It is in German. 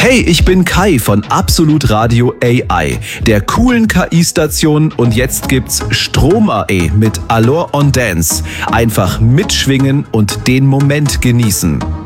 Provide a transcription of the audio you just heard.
Hey, ich bin Kai von Absolut Radio AI, der coolen KI-Station, und jetzt gibt's Strom AE mit Allure on Dance. Einfach mitschwingen und den Moment genießen.